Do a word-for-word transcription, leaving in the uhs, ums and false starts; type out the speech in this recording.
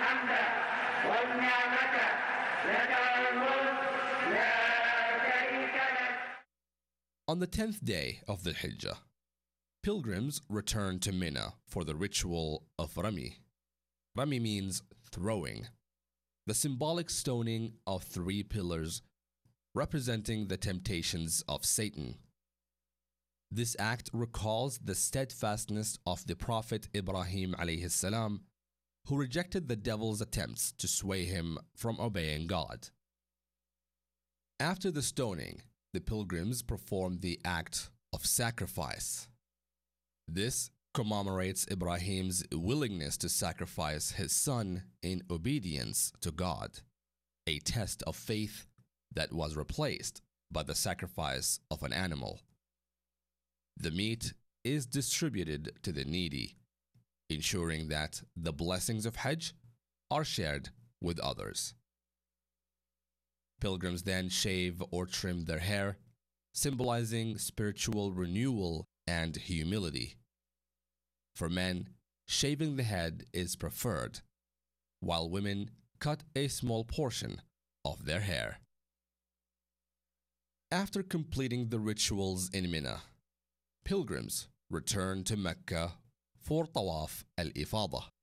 الحمد والنعمة لك والملك لا شريك لك. On the tenth day of the Hijjah, pilgrims return to Mina for the ritual of Rami. Rami means throwing, the symbolic stoning of three pillars representing the temptations of Satan. This act recalls the steadfastness of the Prophet Ibrahim alayhi salam, who rejected the devil's attempts to sway him from obeying God. After the stoning, the pilgrims performed the act of sacrifice. This commemorates Ibrahim's willingness to sacrifice his son in obedience to God, a test of faith that was replaced by the sacrifice of an animal. The meat is distributed to the needy, ensuring that the blessings of Hajj are shared with others. Pilgrims then shave or trim their hair, symbolizing spiritual renewal and humility. For men, shaving the head is preferred, while women cut a small portion of their hair. After completing the rituals in Mina, pilgrims return to Mecca for Tawaf al-Ifadah.